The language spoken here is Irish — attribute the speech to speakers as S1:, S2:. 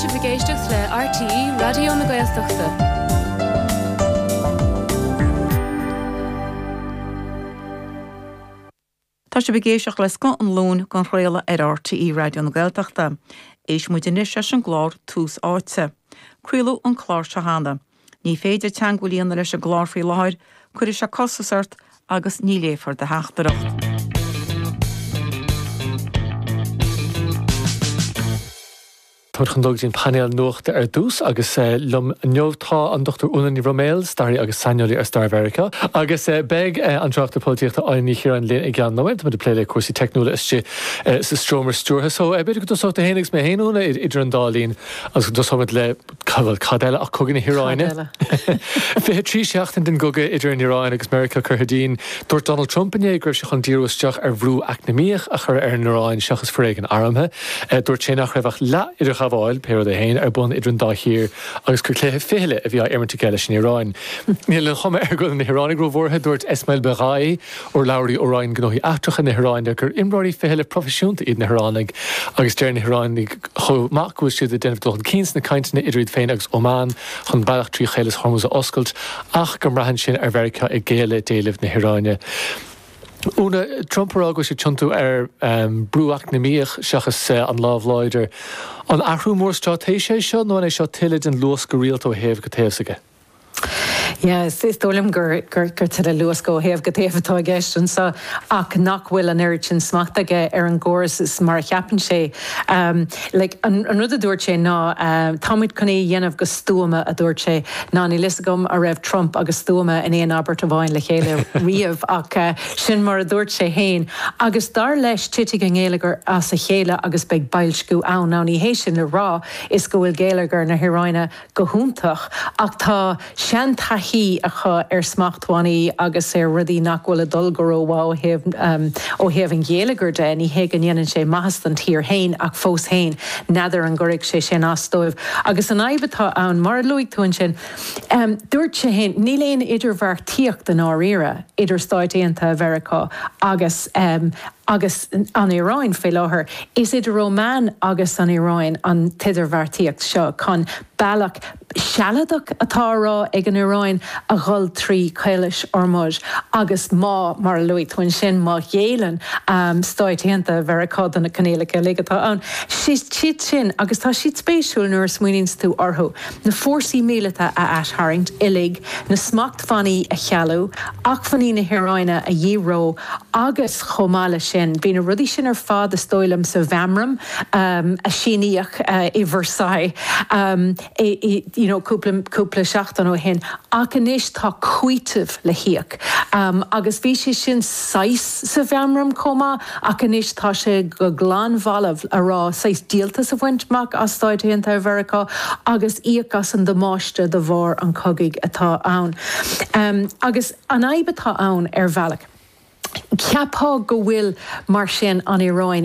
S1: si bhgéisteach le RTE Radio na Gaeltachta.
S2: Tá sé bhgéisteach le sco an lún gan chraoladh ar RTE Radio na Gaeltachta. Éis muidir se an glár tús áitse. Cruúlú an chlár se hána. Ní féidir teangúlíonna leis a glár faoi láir, chuir se cosasart agus ní léfar de heachtareacht.
S3: Chundog dín panel nuachta ar dús agus lum neomhtá an Dr. Unan ní Romail, starí agus Sanjoli ar Star America. Agus beg an trachta políochta aimní hir an léin gan nóint, mar de pléile cuasí technúla istí sa Stromer stúrtha. So beidir go dosachta hénigs mé héúna idir an dálín agus dosachta le cadéile ach cogan na hiráine. Fé trí seachtain den goga idir an Iráin agus America churthadín dúirt Donald Trump in éagraibh se chun díúisteach ar bhrú acnamíoch a chur ar an Iráin seachas fréigen aramthe. Dúirt sé nach raibh lá idir bháil péir a héin ar bun idir an dá hir agus chu cléthe féile a bhí éirmanta geile sin Iráin. Níl le chuma ar go na Iránig rohórtha dúirt Esmail Beghai ó Lowry O'Ryan gnóí achtracha na Iráin gur imráí féile profisiúnta iad na Iránig agus deir na Iránig chomachúil siad a déanamh dul cíns na caiintina idirid féin agus Oman chun bailach trí chéiles Hormuz a oscailt ach go mraithan sin ar Mheireachta i ggéile déalamh na Iráine. Una Trump agus sé tuntú ar brúach na míoch seachas an lábhláidir. An ahrú mór stratéis sé seo nó é seo tiilead an luas go rialtó héamh go taobhsaige?
S4: Ja, is dólam gur le luas go héamh go taobhtá gceistún sa ach nachhfuil an airt sin smachtaige ar an gcóras is mar cheapan sé. An rud a dúirt sé ná táid chunaí dhéanamh go stúma a dúirt sé ná ní lisagum a raibh Trump agus stúma in éon Albert bháin le chéile riamh ach sin mar a dúirt sé héin. Agus dar leis tiitigh an Gaeilgeoir as a chéile agus beag bailscú ann ná ní hééis sin le rá is go bhfuil Gaeilgeoir na Hiráine go húntaach ach tá sean taithí a chu ar smachtháinaí agus ar rudí nachhfuil a dulguró ó héamh an Gaeilgeoir de ní hé an dhéanann sé maithas an tír héin ach fós héin neidir an gcuirigh sé sin astóibh. Agus an aibetá ann mar luigh tún sin dúirt sé héin ní léon idirmhar tíocht den áíire idir stáidéanta Mheireachta agus an Iráin fé láthair. Is idir Rómán agus an Iráin an tiidirmhartíocht seo chun bailach sealadach atá rá ag an Iráin a ghol trí chéilis ormóid agus má mar luigh tún sin má dhéalann stáidéanta Mheireachta na Canéalacha ligatá ann. Siad sin agus tá siad spéisiúil nuair smuoinns tú orthú. Na fórsaí míleta a aisharingt ilig na smacht fannaí a chealú ach fannaí na Hiráine a dhíró agus chomála sin. Bhín a rudí sin ar fád a stoilm sa bheamram a síníoch i Versailles cúpla seachtain ó hin ach inis tá cuiitimh le hiac. Agus bhí sé sin 6 sa bheamram comá ach inis tá sé go glanmhalamh a rá 6 díalta sa bhaintach as stáidéanta Mheireachta agus íoc as an damáiste de bhór an cogaigh atá ann. Agus an aibetá ann ar bhealach. Ceapá go bhfuil mar sin an Iráin